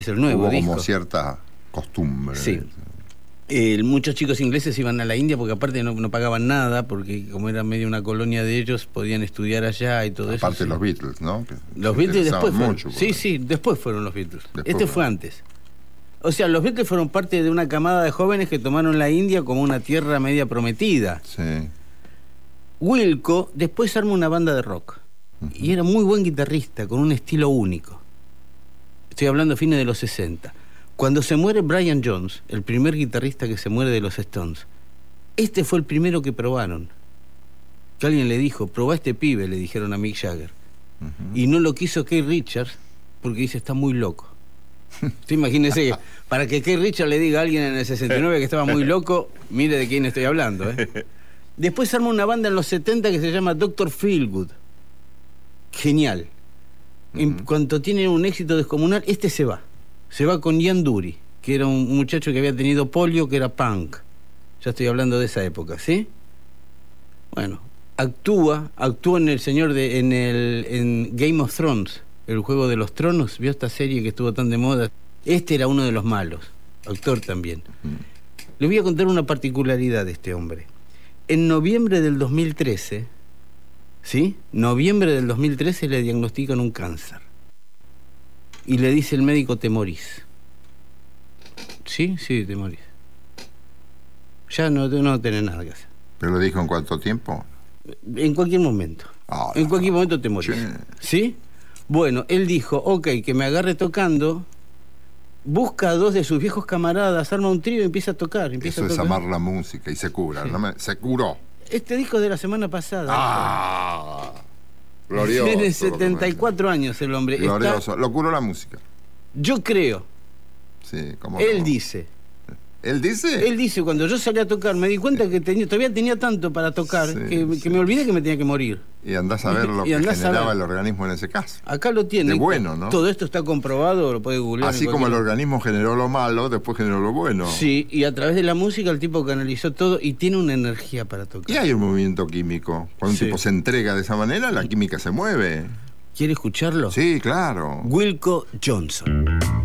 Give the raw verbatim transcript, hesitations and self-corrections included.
Es el nuevo Hubo disco. como cierta costumbre. Sí. Eh, muchos chicos ingleses iban a la India porque aparte no, no pagaban nada, porque como era medio una colonia de ellos, podían estudiar allá y todo aparte eso. Aparte sí. los Beatles, ¿no? Que los Beatles después fueron. Mucho, sí, sí, después fueron los Beatles. Después este fue. fue antes. O sea, los Beatles fueron parte de una camada de jóvenes que tomaron la India como una tierra media prometida. Sí. Wilco después arma una banda de rock. Uh-huh. Y era muy buen guitarrista, con un estilo único. Estoy hablando a fines de los sesenta. Cuando se muere Brian Jones, el primer guitarrista que se muere de los Stones, este fue el primero que probaron. Que alguien le dijo, probá a este pibe, le dijeron a Mick Jagger. Uh-huh. Y no lo quiso Keith Richards, porque dice, está muy loco. Usted imagínese que para que Keith Richards le diga a alguien en el sesenta y nueve que estaba muy loco, mire de quién estoy hablando, ¿eh? Después arma una banda en los setenta que se llama doctor Feelgood. Genial. Uh-huh. En cuanto tiene un éxito descomunal, este se va. Se va con Ian Dury, que era un muchacho que había tenido polio, que era punk. Ya estoy hablando de esa época, ¿sí? Bueno, actúa, actúa en el señor de, en el en Game of Thrones, el juego de los tronos. ¿Vio esta serie que estuvo tan de moda? Este era uno de los malos, actor también. Uh-huh. Le voy a contar una particularidad de este hombre. En noviembre del dos mil trece, ¿sí? Noviembre del dos mil trece le diagnostican un cáncer. Y le dice el médico, te morís. Sí, sí, te morís. Ya no, no tenés nada que hacer. ¿Pero lo dijo en cuánto tiempo? En cualquier momento. Oh, en no, cualquier no. momento te morís. Sí. ¿Sí? Bueno, él dijo, ok, que me agarre tocando, busca a dos de sus viejos camaradas, arma un trío y empieza a tocar. Empieza Eso a tocar. es amar la música y se cura. Sí. ¿No me... Se curó. Este disco es de la semana pasada. ¡Ah! Glorioso. Tiene setenta y cuatro años el hombre. Glorioso. Está... Lo curó la música. Yo creo. Sí, ¿cómo Él no? dice. ¿Él dice? Él dice, cuando yo salí a tocar, me di cuenta que tenía, todavía tenía tanto para tocar, sí, que, sí. que me olvidé que me tenía que morir. Y andás a ver lo que generaba el organismo en ese caso. Acá lo tiene. De bueno, ¿no? Todo esto está comprobado, lo puede googlear. Así como el organismo generó lo malo, después generó lo bueno. Sí, y a través de la música el tipo canalizó todo y tiene una energía para tocar. Y hay un movimiento químico. Cuando sí. un tipo se entrega de esa manera, la química se mueve. ¿Quiere escucharlo? Sí, claro. Wilco Johnson.